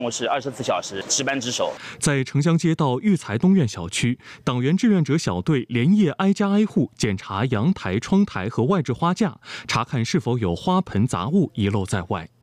我是24小时值班值守。 在城乡街道育才东苑小区，党员志愿者小队连夜挨家挨户检查阳台、窗台和外置花架，查看是否有花盆杂物遗漏在外。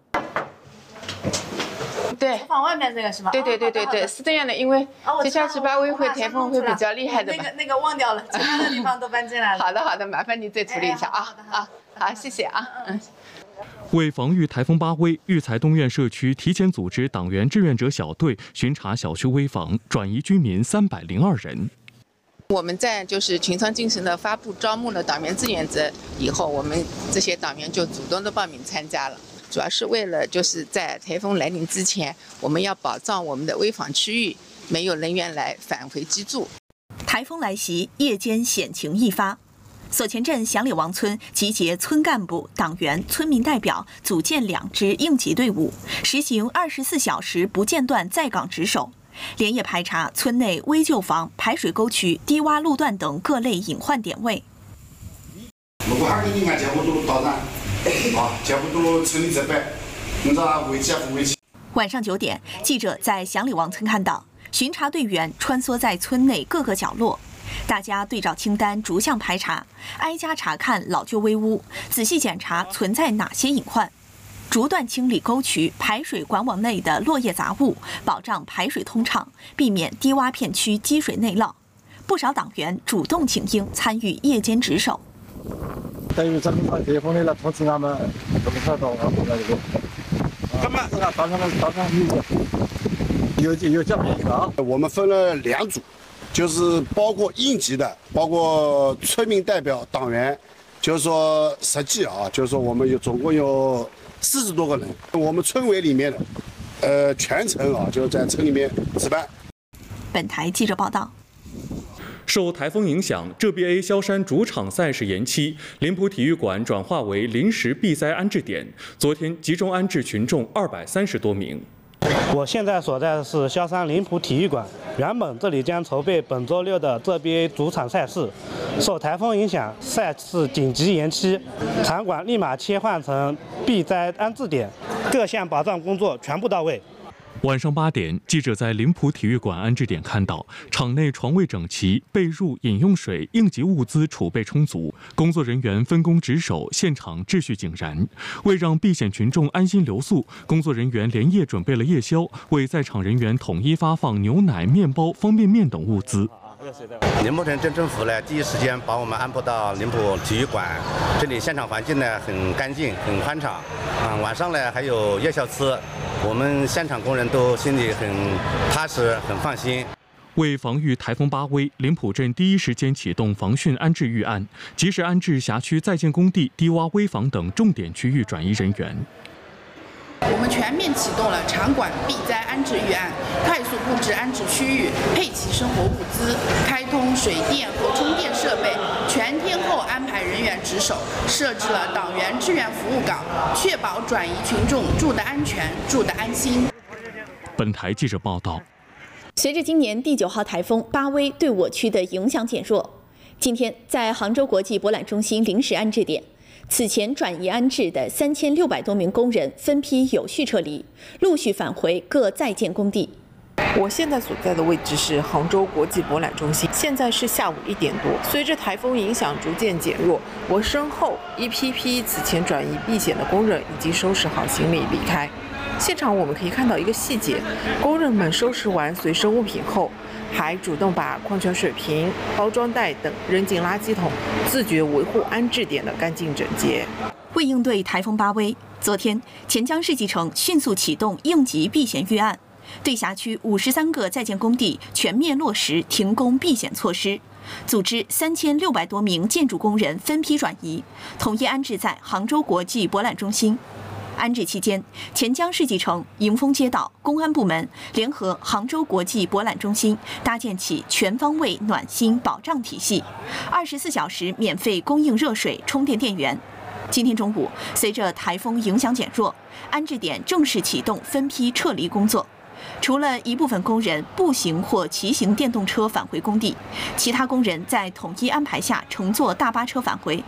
对， 放外面这个是吧？ 对，是这样的，因为接下去8会台风会比较厉害的嘛。 那个忘掉了，其他的地方都搬进来了。 好的，麻烦你再处理一下啊。好，谢谢啊。 为防御台风8威，育才东苑社区提前组织党员志愿者小队巡查小区危房，转移居民302人。 我们在就是群创精神的发布招募了党员志愿者以后，我们这些党员就主动的报名参加了，主要是为了就是在台风来临之前，我们要保障我们的危房区域没有人员来返回居住。 台风来袭，夜间险情一发。所前镇祥里王村集结村干部、党员、村民代表，组建2支应急队伍，实行24小时不间断在岗值守，连夜排查村内危旧房、排水沟渠、低洼路段等各类隐患点位。 如果还给你按接不住到站，接不住村里这边，你知道危机不危机？ 晚上9点，记者在祥里王村看到巡查队员穿梭在村内各个角落。大家对照清单逐项排查，挨家查看老旧危屋，仔细检查存在哪些隐患，逐段清理沟渠、排水管网内的落叶杂物，保障排水通畅，避免低洼片区积水内涝。不少党员主动请缨参与夜间值守。 等于咱们把台风的通知俺们，怎么到俺们那里？干嘛？早上有奖励啊！ 我们分了2组。就是包括应急的，包括村民代表、党员，就是说实际就是说我们总共有40多个人，我们村委里面的，全程就在村里面值班。 本台记者报道。 受台风影响，浙 BA 萧山主场赛事延期，临浦体育馆转化为临时避灾安置点。昨天集中安置群众230多名。 我现在所在的是萧山临浦体育馆，原本这里将筹备本周6的浙 BA 主场赛事，受台风影响，赛事紧急延期，场馆立马切换成避灾安置点，各项保障工作全部到位。 晚上8点，记者在临浦体育馆安置点看到，场内床位整齐，被褥、饮用水、应急物资储备充足，工作人员分工值守，现场秩序井然。为让避险群众安心留宿，工作人员连夜准备了夜宵，为在场人员统一发放牛奶、面包、方便面等物资。 临浦镇镇政府呢，第一时间把我们安排到临浦体育馆，这里现场环境呢很干净、很宽敞，晚上呢还有夜宵吃，我们现场工人都心里很踏实、很放心。 为防御台风8威，临浦镇第一时间启动防汛安置预案，及时安置辖区在建工地、低洼危房等重点区域转移人员。 我们全面启动了场馆避灾安置预案，快速布置安置区域，配齐生活物资，开通水电和充电设备，全天候安排人员值守，设置了党员志愿服务岗，确保转移群众住得安全、住得安心。 本台记者报道。 随着今年第9号台风8威对我区的影响减弱，今天在杭州国际博览中心临时安置点，此前转移安置的3600多名工人分批有序撤离，陆续返回各在建工地。 我现在所在的位置是杭州国际博览中心，现在是下午1点多。随着台风影响逐渐减弱，我身后一批批此前转移避险的工人已经收拾好行李离开。现场我们可以看到一个细节，工人们收拾完随身物品后，还主动把矿泉水瓶、包装袋等扔进垃圾桶，自觉维护安置点的干净整洁。 为应对台风8威，昨天钱江世纪城迅速启动应急避险预案，对辖区53个在建工地全面落实停工避险措施，组织3600多名建筑工人分批转移，统一安置在杭州国际博览中心。安置期间，钱江世纪城、迎丰街道、公安部门联合杭州国际博览中心，搭建起全方位暖心保障体系，24小时免费供应热水、充电电源。今天中午，随着台风影响减弱，安置点正式启动分批撤离工作。除了一部分工人步行或骑行电动车返回工地，其他工人在统一安排下乘坐大巴车返回。